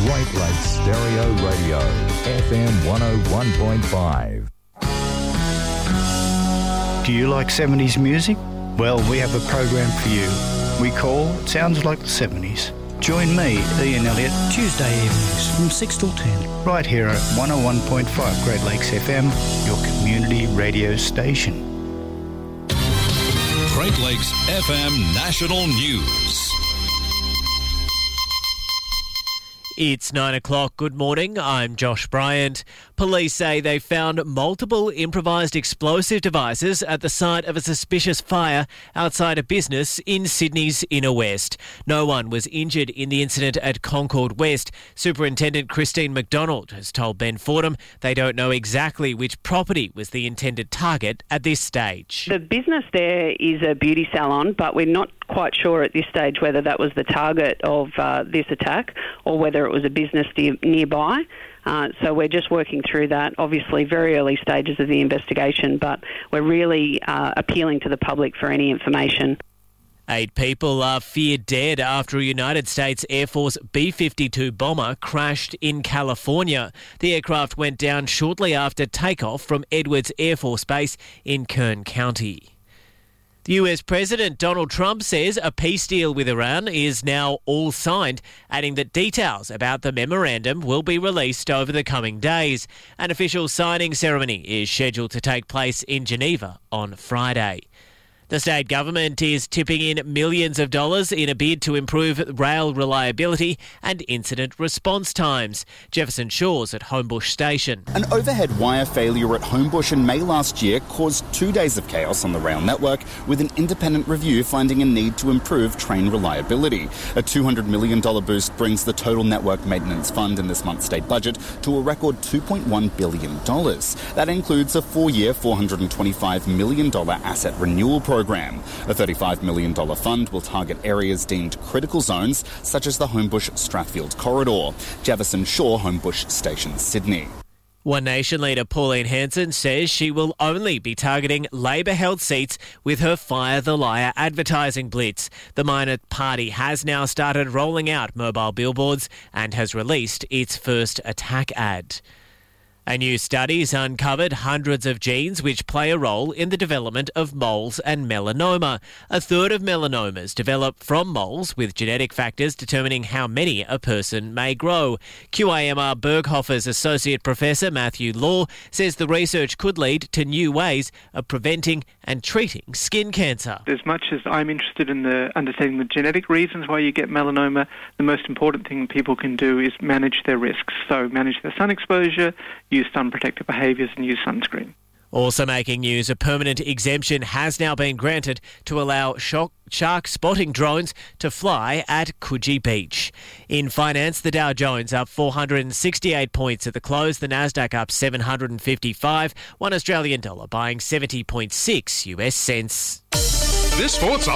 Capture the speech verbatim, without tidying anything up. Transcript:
Great Lakes Stereo Radio, F M one oh one point five. Do you like seventies music? Well, we have a program for you. We call Sounds Like the seventies. Join me, Ian Elliott, Tuesday evenings from six till ten. Right here at one oh one point five Great Lakes F M, your community radio station. Great Lakes F M National News. It's nine o'clock. Good morning. I'm Josh Bryant. Police say they found multiple improvised explosive devices at the site of a suspicious fire outside a business in Sydney's Inner West. No one was injured in the incident at Concord West. Superintendent Christine McDonald has told Ben Fordham they don't know exactly which property was the intended target at this stage. The business there is a beauty salon, but we're not quite sure at this stage whether that was the target of uh, this attack or whether it was a business de- nearby. Uh, so we're just working through that. Obviously, very early stages of the investigation, but we're really uh, appealing to the public for any information. Eight people are feared dead after a United States Air Force B fifty-two bomber crashed in California. The aircraft went down shortly after takeoff from Edwards Air Force Base in Kern County. The U S President Donald Trump says a peace deal with Iran is now all signed, adding that details about the memorandum will be released over the coming days. An official signing ceremony is scheduled to take place in Geneva on Friday. The state government is tipping in millions of dollars in a bid to improve rail reliability and incident response times. Jefferson Shaw's at Homebush Station. An overhead wire failure at Homebush in May last year caused two days of chaos on the rail network, with an independent review finding a need to improve train reliability. A two hundred million dollars boost brings the total network maintenance fund in this month's state budget to a record two point one billion dollars. That includes a four-year, four hundred twenty-five million dollars asset renewal program. Program. A thirty-five million dollars fund will target areas deemed critical zones, such as the Homebush-Strathfield corridor. Jefferson Shaw, Homebush Station, Sydney. One Nation leader Pauline Hanson says she will only be targeting Labor-held seats with her Fire the Liar advertising blitz. The minor party has now started rolling out mobile billboards and has released its first attack ad. A new study has uncovered hundreds of genes which play a role in the development of moles and melanoma. A third of melanomas develop from moles, with genetic factors determining how many a person may grow. Q I M R Berghofer's Associate Professor Matthew Law says the research could lead to new ways of preventing and treating skin cancer. As much as I'm interested in the understanding the genetic reasons why you get melanoma, the most important thing people can do is manage their risks. So manage their sun exposure, use sun protective behaviours and use sunscreen. Also making news, a permanent exemption has now been granted to allow shock, shark spotting drones to fly at Coogee Beach. In finance, the Dow Jones up four hundred sixty-eight points at the close, the Nasdaq up seven hundred fifty-five, one Australian dollar buying seventy point six U S cents. This sports